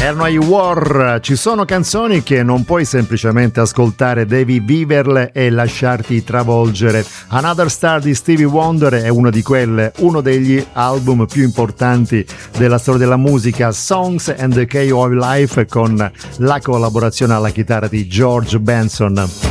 Erano i War. Ci sono canzoni che non puoi semplicemente ascoltare, devi viverle e lasciarti travolgere. Another Star di Stevie Wonder è una di quelle, uno degli album più importanti della storia della musica, Songs and the Key of Life, con la collaborazione alla chitarra di George Benson.